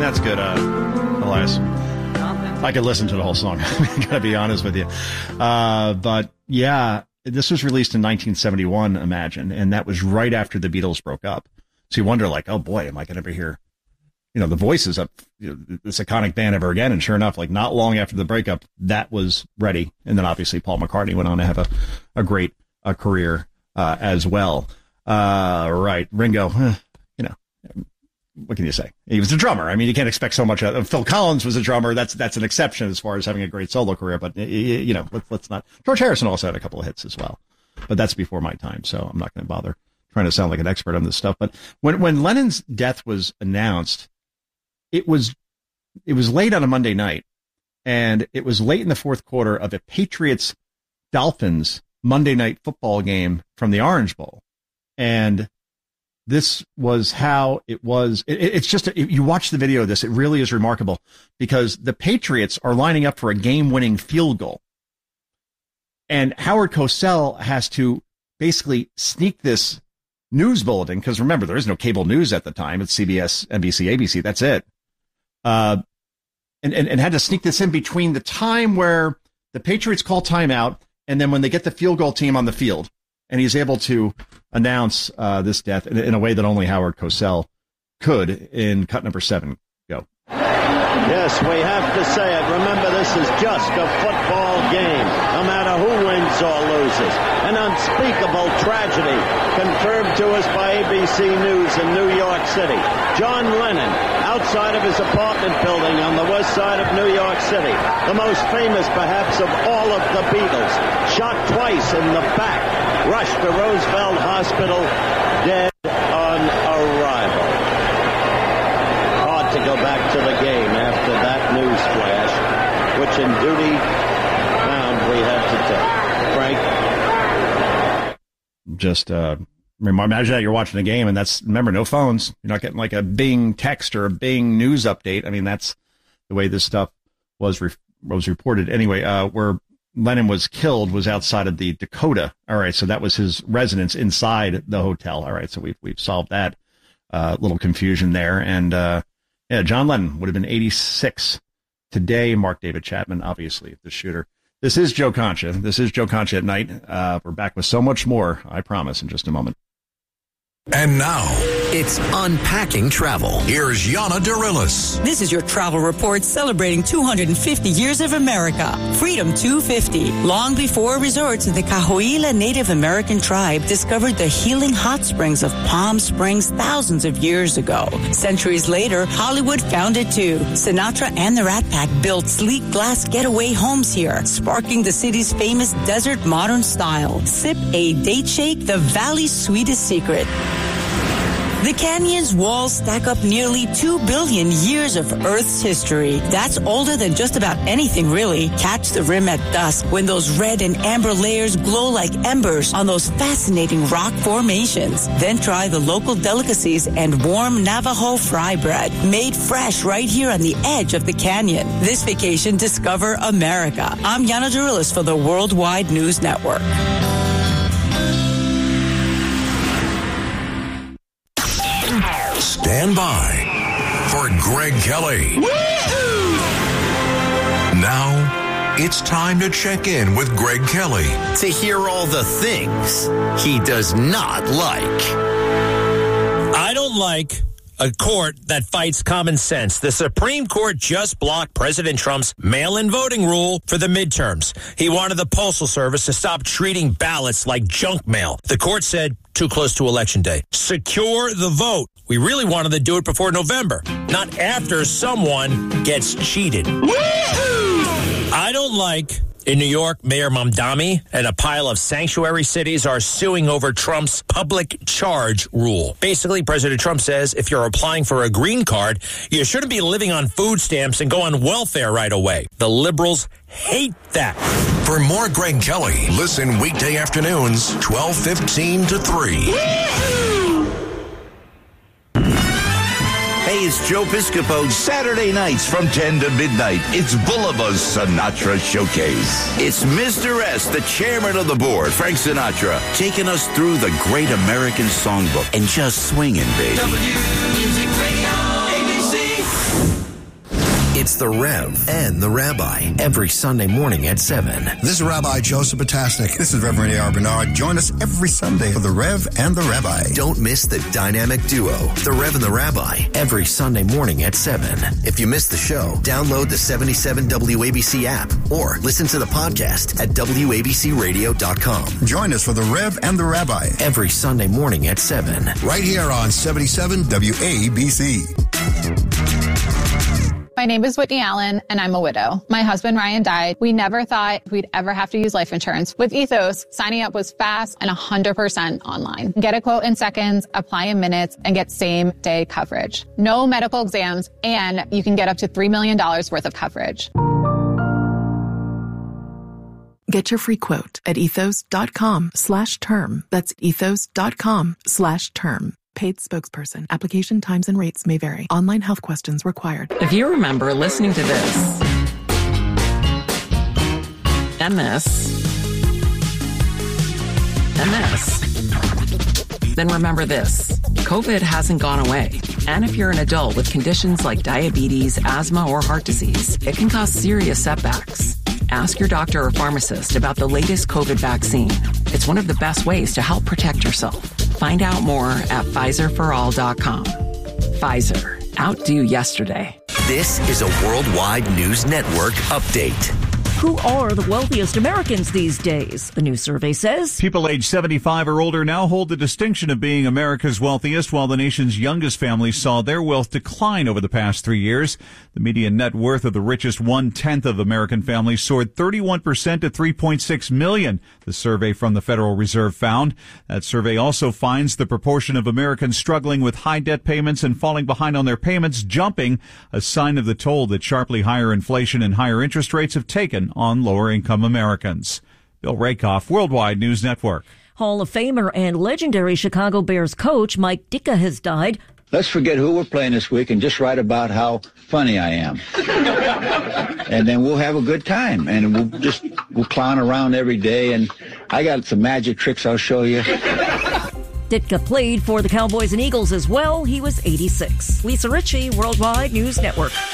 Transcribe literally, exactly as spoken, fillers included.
That's good, uh, Elias. I could listen to the whole song. I gotta be honest with you. Uh, but yeah, this was released in nineteen seventy-one, Imagine, and that was right after the Beatles broke up. So you wonder, like, oh boy, am I going to ever hear, you know, the voices of you know, this iconic band ever again? And sure enough, like not long after the breakup, that was ready. And then obviously Paul McCartney went on to have a, a great uh, career uh, as well. Uh, right. Ringo, eh, you know, what can you say? He was a drummer. I mean, you can't expect so much. Uh, Phil Collins was a drummer. That's that's an exception as far as having a great solo career. But, you know, let's, let's not. George Harrison also had a couple of hits as well. But that's before my time, so I'm not going to bother trying to sound like an expert on this stuff. But when when Lennon's death was announced, it was it was late on a Monday night, and it was late in the fourth quarter of a Patriots Dolphins Monday night football game from the Orange Bowl. And this was how it was. It, it's just, if you watch the video of this, it really is remarkable because the Patriots are lining up for a game-winning field goal. And Howard Cosell has to basically sneak this news bulletin, because remember, there is no cable news at the time. It's C B S, N B C, A B C. That's it. Uh, and, and, and had to sneak this in between the time where the Patriots call timeout and then when they get the field goal team on the field. And he's able to announce uh, this death in, in a way that only Howard Cosell could in cut number seven. Go. Yes, we have to say it. Remember, this is just a football game, no matter who wins or loses. An unspeakable tragedy confirmed to us by A B C News in New York City. John Lennon, outside of his apartment building on the west side of New York City, the most famous perhaps of all of the Beatles, shot twice in the back, rushed to Roosevelt Hospital, dead on arrival. Hard to go back to the game after that news flash, which in duty bound we had to take. Frank? Just, uh, imagine that you're watching a game and that's, remember, no phones. You're not getting like a Bing text or a Bing news update. I mean, that's the way this stuff was, re- was reported. Anyway, uh, where Lennon was killed was outside of the Dakota. All right. So that was his residence inside the hotel. All right. So we've, we've solved that, uh, little confusion there. And, uh, yeah, John Lennon would have been eighty-six today. Mark David Chapman, obviously, the shooter. This is Joe Concha. This is Joe Concha at night. Uh, we're back with so much more, I promise, in just a moment. And now, it's Unpacking Travel. Here's Yana Dirilis. This is your travel report celebrating two hundred fifty years of America. Freedom two fifty. Long before resorts, the Cahuilla Native American tribe discovered the healing hot springs of Palm Springs thousands of years ago. Centuries later, Hollywood found it too. Sinatra and the Rat Pack built sleek glass getaway homes here, sparking the city's famous desert modern style. Sip a date shake, the valley's sweetest secret. The canyon's walls stack up nearly two billion years of Earth's history. That's older than just about anything, really. Catch the rim at dusk when those red and amber layers glow like embers on those fascinating rock formations. Then try the local delicacies and warm Navajo fry bread, made fresh right here on the edge of the canyon. This vacation, discover America. I'm Yana Dirilis for the Worldwide News Network. Stand by for Greg Kelly. Woo-hoo! Now, it's time to check in with Greg Kelly. To hear all the things he does not like. I don't like a court that fights common sense. The Supreme Court just blocked President Trump's mail-in voting rule for the midterms. He wanted the Postal Service to stop treating ballots like junk mail. The court said, too close to Election Day. Secure the vote. We really wanted to do it before November, not after someone gets cheated. Woo-hoo! I don't like... In New York, Mayor Mamdani and a pile of sanctuary cities are suing over Trump's public charge rule. Basically, President Trump says if you're applying for a green card, you shouldn't be living on food stamps and go on welfare right away. The liberals hate that. For more Greg Kelly, listen weekday afternoons, twelve fifteen to three. Hey, it's Joe Piscopo. Saturday nights from ten to midnight, it's Boulevard's Sinatra Showcase. It's Mister S, the chairman of the board, Frank Sinatra, taking us through the great American songbook and just swinging, baby. W Music Radio, A B C. The Rev and the Rabbi every Sunday morning at seven. This is Rabbi Joseph Potasnik. This is Reverend A R. Bernard. Join us every Sunday for The Rev and the Rabbi. Don't miss the dynamic duo, The Rev and the Rabbi, every Sunday morning at seven. If you missed the show, download the seventy-seven W A B C app or listen to the podcast at W A B C radio dot com. Join us for The Rev and the Rabbi every Sunday morning at seven. Right here on seventy-seven W A B C. My name is Whitney Allen, and I'm a widow. My husband, Ryan, died. We never thought we'd ever have to use life insurance. With Ethos, signing up was fast and one hundred percent online. Get a quote in seconds, apply in minutes, and get same-day coverage. No medical exams, and you can get up to three million dollars worth of coverage. Get your free quote at ethos.com slash term. That's ethos.com slash term. Paid spokesperson. Application times and rates may vary. Online health questions required. If you remember listening to this and this and this, then remember this. COVID hasn't gone away. And if you're an adult with conditions like diabetes, asthma, or heart disease, it can cause serious setbacks. Ask your doctor or pharmacist about the latest COVID vaccine. It's one of the best ways to help protect yourself. Find out more at Pfizer for all dot com. Pfizer. Outdo yesterday. This is a Worldwide News Network update. Who are the wealthiest Americans these days? The new survey says people age seventy-five or older now hold the distinction of being America's wealthiest, while the nation's youngest families saw their wealth decline over the past three years. The median net worth of the richest one-tenth of American families soared thirty-one percent to three point six million dollars, the survey from the Federal Reserve found. That survey also finds the proportion of Americans struggling with high debt payments and falling behind on their payments jumping, a sign of the toll that sharply higher inflation and higher interest rates have taken on lower-income Americans. Bill Rakoff, Worldwide News Network. Hall of Famer and legendary Chicago Bears coach Mike Ditka has died. Let's forget who we're playing this week and just write about how funny I am. And then we'll have a good time, and we'll just we'll clown around every day, and I got some magic tricks I'll show you. Ditka played for the Cowboys and Eagles as well. He was eighty-six. Lisa Ritchie, Worldwide News Network.